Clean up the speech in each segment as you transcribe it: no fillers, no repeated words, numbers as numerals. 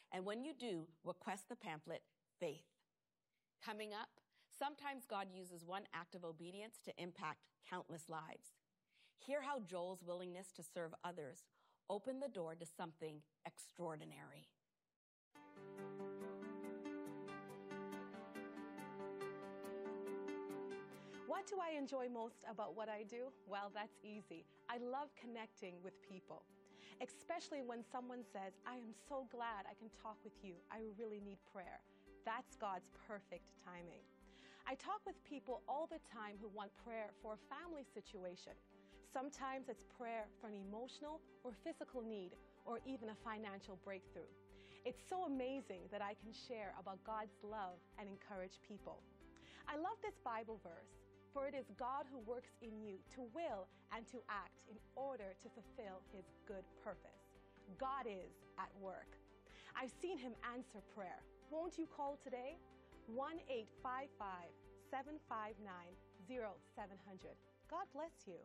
And when you do, request the pamphlet, Faith. Coming up, sometimes God uses one act of obedience to impact countless lives. Hear how Joel's willingness to serve others opened the door to something extraordinary. What do I enjoy most about what I do? Well, that's easy. I love connecting with people, especially when someone says, I am so glad I can talk with you. I really need prayer. That's God's perfect timing. I talk with people all the time who want prayer for a family situation. Sometimes it's prayer for an emotional or physical need, or even a financial breakthrough. It's so amazing that I can share about God's love and encourage people. I love this Bible verse, for it is God who works in you to will and to act in order to fulfill His good purpose. God is at work. I've seen Him answer prayer. Won't you call today? 1-855-759-0700. God bless you.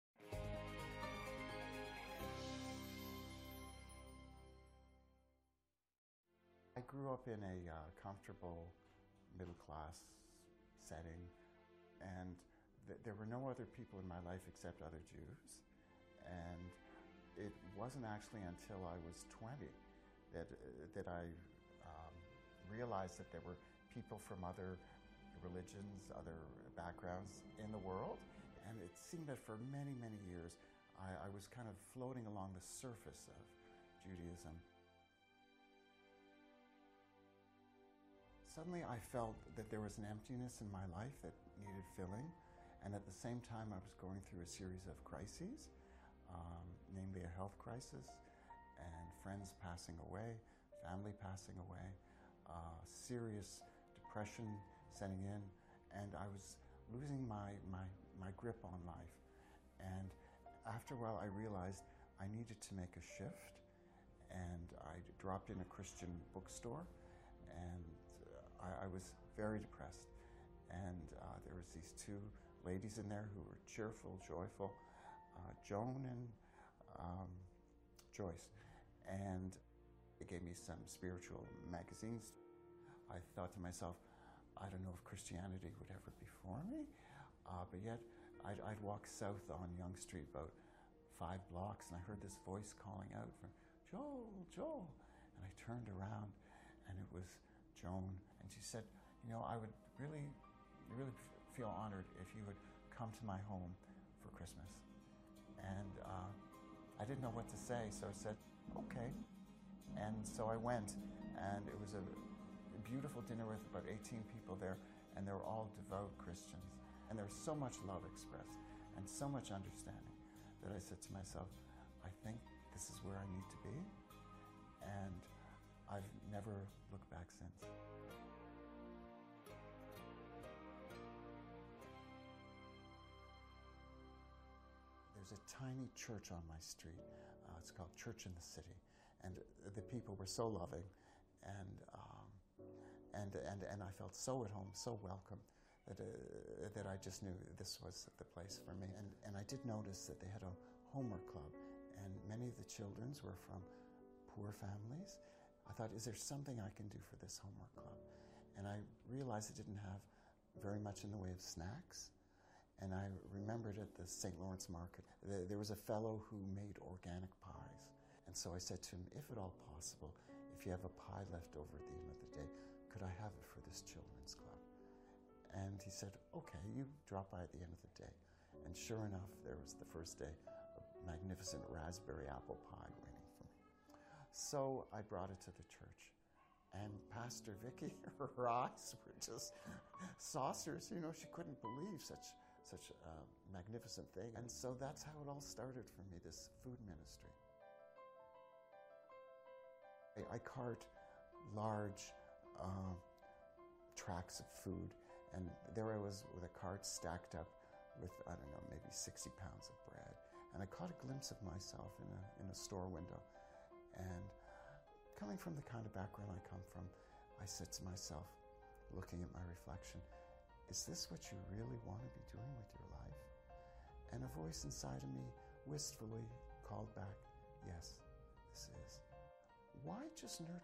I grew up in a comfortable middle-class setting, and there were no other people in my life except other Jews. And it wasn't actually until I was 20 that I realized that there were people from other religions, other backgrounds in the world. And it seemed that for many, many years, I was kind of floating along the surface of Judaism. Suddenly I felt that there was an emptiness in my life that needed filling, and at the same time I was going through a series of crises, namely a health crisis, and friends passing away, family passing away, serious depression setting in, and I was losing my grip on life. And after a while I realized I needed to make a shift, and I dropped in a Christian bookstore, and I was very depressed. And there was these two ladies in there who were cheerful, joyful, Joan and Joyce. And they gave me some spiritual magazines. I thought to myself, I don't know if Christianity would ever be for me, but yet I'd walk south on Yonge Street about 5 blocks, and I heard this voice calling out from, Joel, Joel. And I turned around, and it was Joan, and she said, you know, I would really feel honored if you would come to my home for Christmas. And I didn't know what to say, so I said, okay. And so I went, and it was a beautiful dinner with about 18 people there, and they were all devout Christians. And there was so much love expressed, and so much understanding, that I said to myself, I think this is where I need to be. And I've never looked back since. There's a tiny church on my street. It's called Church in the City, and the people were so loving, and I felt so at home, so welcome, that I just knew this was the place for me. And I did notice that they had a homework club, and many of the children were from poor families. I thought, is there something I can do for this homework club? And I realized it didn't have very much in the way of snacks. And I remembered at the St. Lawrence Market, there was a fellow who made organic pies. And so I said to him, if at all possible, if you have a pie left over at the end of the day, could I have it for this children's club? And he said, okay, you drop by at the end of the day. And sure enough, there was the first day, a magnificent raspberry apple pie waiting for me. So I brought it to the church. And Pastor Vicky, her eyes were just saucers. You know, she couldn't believe such a magnificent thing. And so that's how it all started for me, this food ministry. I cart large tracts of food, and there I was with a cart stacked up with, I don't know, maybe 60 pounds of bread. And I caught a glimpse of myself in a store window. And coming from the kind of background I come from, I said to myself, looking at my reflection, is this what you really want to be doing with your life? And a voice inside of me wistfully called back, yes, this is. Why just